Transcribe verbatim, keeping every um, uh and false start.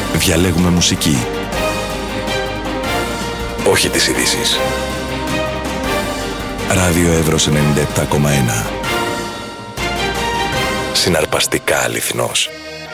Διαλέγουμε μουσική. Όχι τις ειδήσεις. Ράδιο Εύρος ενενήντα επτά κόμμα ένα. Συναρπαστικά αληθινός.